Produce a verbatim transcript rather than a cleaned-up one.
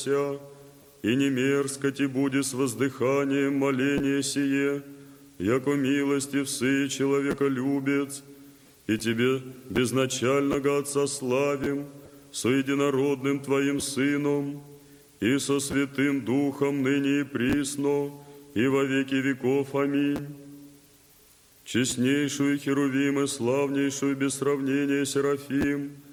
радуйся, и не мерзко ти буди с воздыханием моление сие, яко милостив сы человеколюбец, и тебе безначального Отца славим, со единородным Твоим Сыном, и со Святым Духом ныне и присно, и во веки веков. Аминь. Честнейшую Херувим и славнейшую без сравнения Серафим,